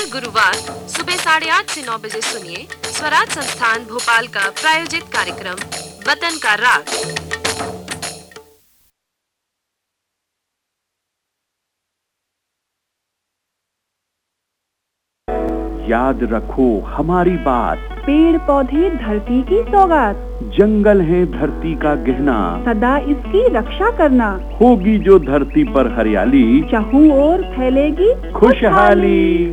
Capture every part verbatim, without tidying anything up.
हर गुरुवार सुबह साढ़े आठ से नौ बजे सुनिए स्वराज संस्थान भोपाल का प्रायोजित कार्यक्रम वतन का राग। याद रखो हमारी बात, पेड़ पौधे धरती की सौगात, जंगल है धरती का गहना, सदा इसकी रक्षा करना। होगी जो धरती पर हरियाली, चाहूं ओर फैलेगी खुशहाली।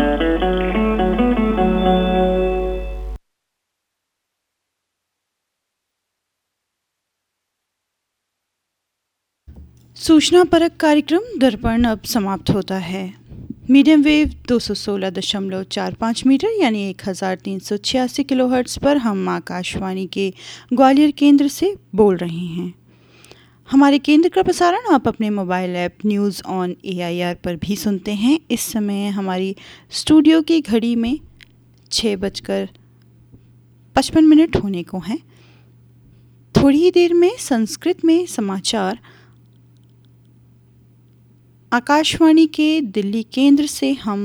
सूचना परक कार्यक्रम दर्पण अब समाप्त होता है। मीडियम वेव दो सौ सोलह दशमलव चार पाँच मीटर यानी एक हज़ार तीन सौ छियासी किलोहर्ट्ज़ पर हम आकाशवाणी के ग्वालियर केंद्र से बोल रहे हैं। हमारे केंद्र का प्रसारण आप अपने mobile app news on A I R पर भी सुनते हैं। इस समय हमारी स्टूडियो की घड़ी में छः बजकर पचपन मिनट होने को हैं। थोड़ी ही देर में संस्कृत में समाचार आकाशवाणी के दिल्ली केंद्र से हम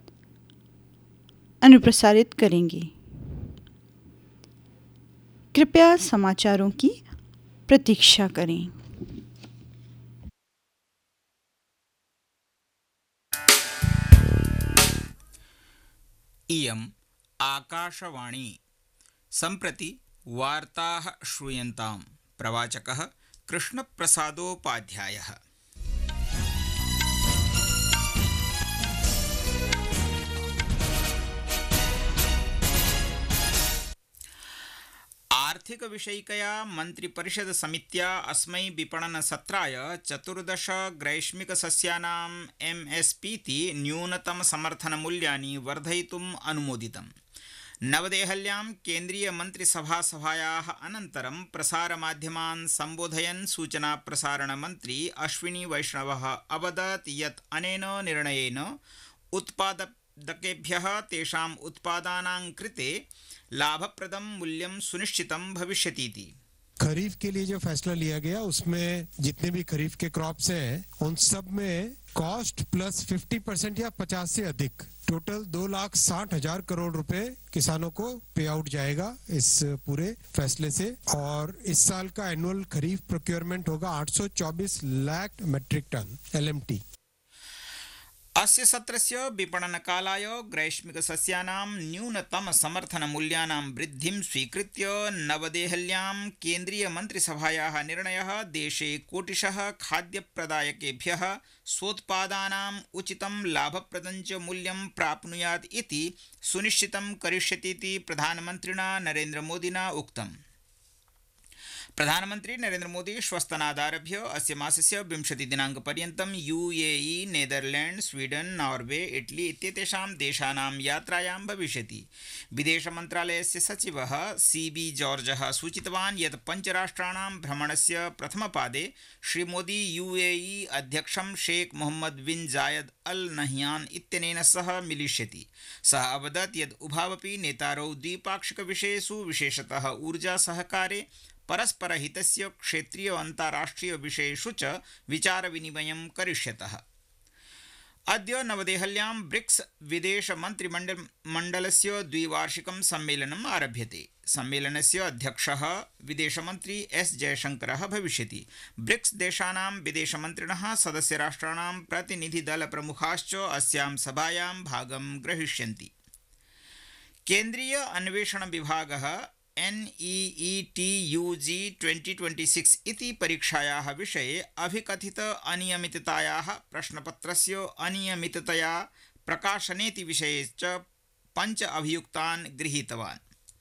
अनुप्रसारित करेंगे। कृपया समाचारों की प्रतीक्षा करें। इयम् आकाशवाणी। सम्प्रति वार्ताः श्रूयन्ताम्। प्रवाचकः कृष्णप्रसादोपाध्यायः। आर्थिक विषयिकया मन्त्रिपरिषद समित्या अस्मै विपणन सत्राय चतुर्दश ग्रैष्मिक सस्यानां एम एस पी इति न्यूनतम समर्थन मूल्यानि वर्धयितुम् अनुमोदितम्। नवदेहल्यां केन्द्रीय मन्त्रिसभा सभायाः अनन्तरं प्रसारमाध्यमान् सम्बोधयन् सूचना प्रसारण मन्त्री अश्विनी वैष्णवः अवदत् यत् अनेन निर्णयेन उत्पादकेभ्यः तेषाम् उत्पादानां कृते लाभप्रदं मूल्यं सुनिश्चितं भविष्यतीति। खरीफ के लिए जो फैसला लिया गया उसमें जितने भी खरीफ के क्रॉप्स हैं उन सब में कॉस्ट प्लस पचास परसेंट या पचास से अधिक टोटल दो लाख साठ हजार करोड़ रुपए किसानों को पे आउट जाएगा इस पूरे फैसले से। और इस साल का एनुअल खरीफ प्रोक्योरमेंट होगा आठ सौ चौबीस lakh metric ton L M T. अस्य सत्रस्य विपणनकालाय ग्रैष्मिकसस्यानां न्यूनतम समर्थनमूल्यानां वृद्धिं स्वीकृत्य नवदेहल्यां केन्द्रीयमन्त्रिसभायाः निर्णयः देशे कोटिशः खाद्यप्रदायकेभ्यः स्वोत्पादानाम् उचितं लाभप्रदं च मूल्यं प्राप्नुयात् इति सुनिश्चितं करिष्यतीति प्रधानमन्त्रिणा नरेन्द्रमोदिना उक्तम्। प्रधानमन्त्री नरेन्द्र मोदी श्वस्तनादारभ्य अस्य मासस्य विंशतिदिनाङ्कपर्यन्तं UAE, Netherland, Sweden, Norway, Italy इत्येतेषां देशानां यात्रायां भविष्यति। विदेशमन्त्रालयस्य सचिवः सी बी जॉर्जः सूचितवान् यत् पञ्चराष्ट्राणां भ्रमणस्य प्रथमपादे श्रीमोदी यूएई अध्यक्षं शेख मोहम्मद बिन जायद अल नह्यान इत्यनेन सह मिलिष्यति। सः अवदत् यत् उभावपि नेतारौ द्विपाक्षिकविषयेषु विशेषतः ऊर्जा सहकारे परस्परहितस्य क्षेत्रीय अन्ताराष्ट्रीय विषयेषु च विचारविनिमयं करिष्यतः। अद्य नवदेहल्यां ब्रिक्स विदेशमन्त्रिमण्डल मण्डलस्य द्विवार्षिकं सम्मेलनम् आरभ्यते। सम्मेलनस्य अध्यक्षः विदेशमन्त्री एस जयशंकरः भविष्यति। ब्रिक्स देशानां विदेशमन्त्रिणः सदस्यराष्ट्राणां प्रतिनिधिदलप्रमुखाश्च अस्यां सभायां भागं ग्रहीष्यन्ति। केन्द्रीय अन्वेषण विभागः N E E T U G twenty twenty six इति परीक्षायाः विषये अभिकथित अनियमिततायाः प्रश्नपत्रस्य अनियमिततया प्रकाशनेति विषये च पञ्च अभियुक्तान् गृहीतवान्।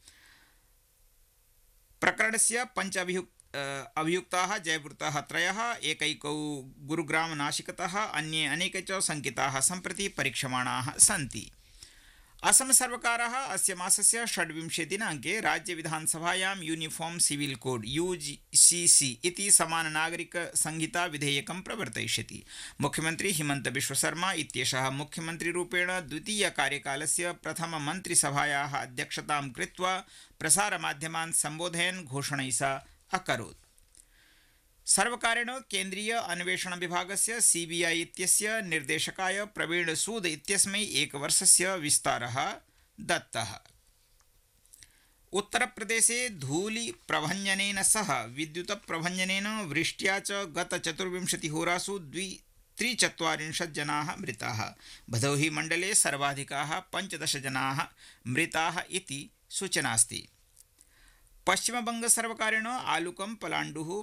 प्रकरणस्य पञ्च अभियुक्त अभियुक्ताः जयवृतः त्रयः, एकैकौ गुरुग्राम नाशिकतः, अन्ये अनेके च शङ्किताः सम्प्रति परीक्षमाणाः सन्ति। असम सर्वकारः अस्य मासस्य षड्विंशे दिनाङ्के राज्य विधानसभायां uniform civil code you see सी इति समान नागरिक संहिता विधेयकं प्रवर्तयिष्यति। मुख्यमंत्री हिमंत बिश्व शर्मा इत्येषः मुख्यमंत्रीरूपेण द्वितीय कार्यकालस्य प्रथम मन्त्रिसभायाः अध्यक्षतां कृत्वा प्रसारमाध्यमान् सम्बोधयन् घोषणैः अकरोत्। सर्वकारेण केन्द्रीय अन्वेषण विभागस्य सीबीआई इत्यस्य निर्देशकाय प्रवीण सूद इत्यस्मै एकवर्षस्य विस्तारः दत्तः। उत्तरप्रदेशे धूलिप्रभञ्जनेन सह विद्युतप्रभञ्जनेन वृष्ट्या च गत चतुर्विंशतिहोरासु द्वि त्रिचत्वारिंशत् जनाः मृताः। भदोही मण्डले सर्वाधिकाः पञ्चदश जनाः मृताः इति सूचनास्ति। पश्चिमबङ्गसर्वकारेण आलुकं, पलाण्डुः,